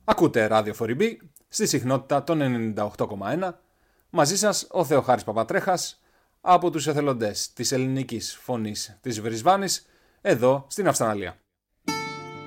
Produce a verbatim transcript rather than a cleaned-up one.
Ακούτε ράδιο φοριμπή στη συχνότητα των ενενήντα οκτώ κόμμα ένα. Μαζί σας ο Θεοχάρης Παπατρέχας από τους εθελοντές της ελληνικής φωνής της Βρισβάνης εδώ στην Αυστραλία.